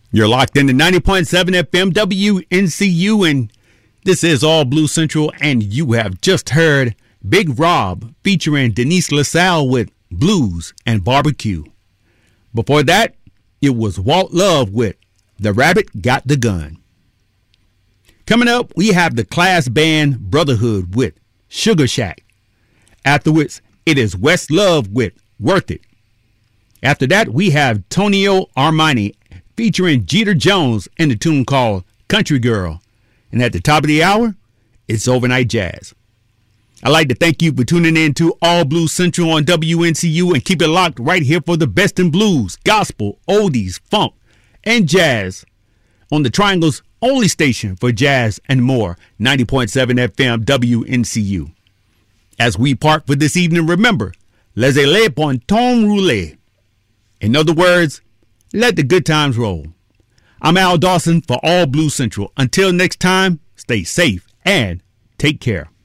You're locked into 90.7 FM WNCU, and this is All Blue Central, and you have just heard Big Rob featuring Denise LaSalle with Blues and Barbecue. Before that, it was Walt Love with The Rabbit Got the Gun. Coming up, we have the class band Brotherhood with Sugar Shack. Afterwards, it is Westlove with Worth It. After that, we have Tonio Armani featuring Jeter Jones in the tune called Country Girl. And at the top of the hour, it's Overnight Jazz. I'd like to thank you for tuning in to All Blue Central on WNCU, and keep it locked right here for the best in blues, gospel, oldies, funk, and jazz on the Triangle's only station for jazz and more, 90.7 FM WNCU. As we part for this evening, remember, laissez-les bon temps rouler. In other words, let the good times roll. I'm Al Dawson for All Blue Central. Until next time, stay safe and take care.